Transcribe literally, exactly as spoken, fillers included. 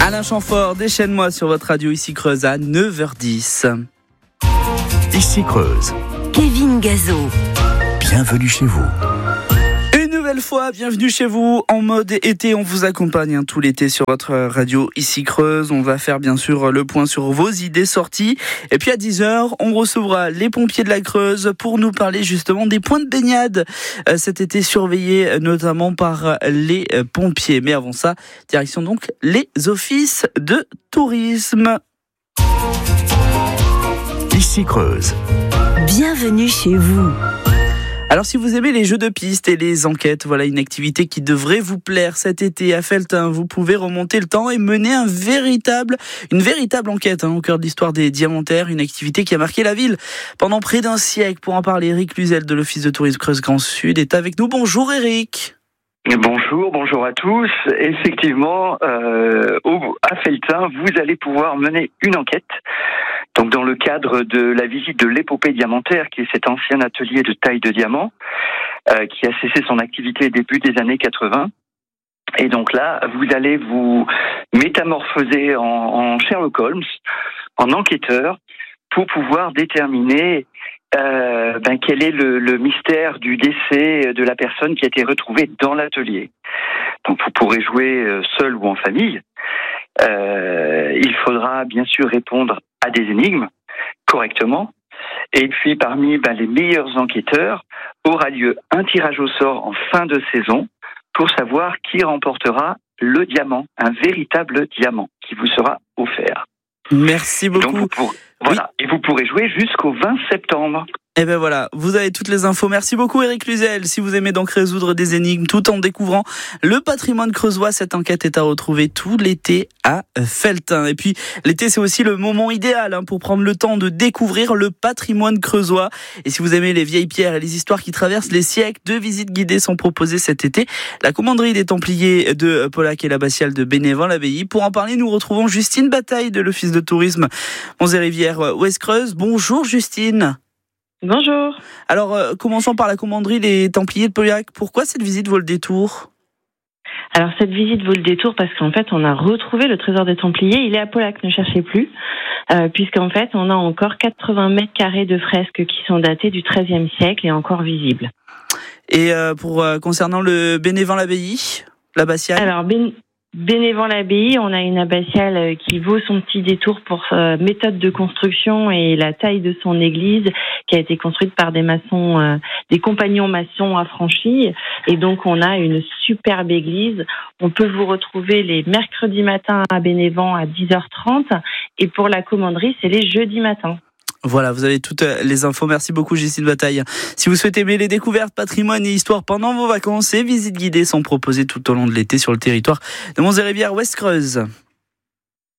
Alain Chamfort, déchaîne-moi sur votre radio ici Creuse à neuf heures dix. Ici Creuse. Kevin Gazo. Bienvenue chez vous. Une nouvelle fois, bienvenue chez vous en mode été. On vous accompagne hein, tout l'été sur votre radio ici Creuse. On va faire bien sûr le point sur vos idées sorties. Et puis à dix heures, on recevra les pompiers de la Creuse pour nous parler justement des points de baignade euh, cet été surveillés notamment par les euh, pompiers. Mais avant ça, direction donc les offices de tourisme. Ici Creuse. Bienvenue chez vous. Alors si vous aimez les jeux de piste et les enquêtes, voilà une activité qui devrait vous plaire cet été à Felletin. Vous pouvez remonter le temps et mener un véritable, une véritable enquête hein, au cœur de l'histoire des Diamantaires, une activité qui a marqué la ville pendant près d'un siècle. Pour en parler, Eric Luzel de l'Office de tourisme Creuse Grand Sud est avec nous. Bonjour Eric. Bonjour, bonjour à tous. Effectivement, euh, au, à Felletin, vous allez pouvoir mener une enquête. Donc, dans le cadre de la visite de l'épopée diamantaire, qui est cet ancien atelier de taille de diamant, euh, qui a cessé son activité début des années quatre-vingts. Et donc là, vous allez vous métamorphoser en, en Sherlock Holmes, en enquêteur, pour pouvoir déterminer euh, ben, quel est le, le mystère du décès de la personne qui a été retrouvée dans l'atelier. Donc, vous pourrez jouer seul ou en famille. Euh, il faudra bien sûr répondre à des énigmes correctement. Et puis parmi ben, les meilleurs enquêteurs aura lieu un tirage au sort en fin de saison pour savoir qui remportera le diamant, un véritable diamant qui vous sera offert. Merci beaucoup. Donc vous pourrez, voilà, oui. Et vous pourrez jouer jusqu'au vingt septembre. Et ben voilà, vous avez toutes les infos. Merci beaucoup Eric Luzel. Si vous aimez donc résoudre des énigmes tout en découvrant le patrimoine creusois, cette enquête est à retrouver tout l'été à Felletin. Et puis l'été, c'est aussi le moment idéal hein, pour prendre le temps de découvrir le patrimoine creusois. Et si vous aimez les vieilles pierres et les histoires qui traversent les siècles, deux visites guidées sont proposées cet été. La commanderie des Templiers de Paullac et l'abbatiale de Bénévent-l'Abbaye. Pour en parler, nous retrouvons Justine Bataille de l'Office de tourisme Monts-et-Rivières-Ouest-Creuse. Bonjour Justine. Bonjour. Alors, euh, commençons par la commanderie des Templiers de Paullac. Pourquoi cette visite vaut le détour ? Alors, cette visite vaut le détour parce qu'en fait, on a retrouvé le trésor des Templiers. Il est à Paullac, ne cherchez plus. Euh, puisqu'en fait, on a encore quatre-vingts mètres carrés de fresques qui sont datées du treizième siècle et encore visibles. Et euh, pour euh, concernant le Bénévent-l'Abbaye, l'abbatiale ? Alors, ben... Bénévent-l'Abbaye, on a une abbatiale qui vaut son petit détour pour sa méthode de construction et la taille de son église qui a été construite par des maçons, euh, des compagnons maçons affranchis. Et donc, on a une superbe église. On peut vous retrouver les mercredis matins à Bénévent à dix heures trente. Et pour la commanderie, c'est les jeudis matins. Voilà, vous avez toutes les infos. Merci beaucoup, Justine Bataille. Si vous souhaitez aimer les découvertes, patrimoine et histoire pendant vos vacances, ces visites guidées sont proposées tout au long de l'été sur le territoire de Monts-et-Rivières-Ouest-Creuse.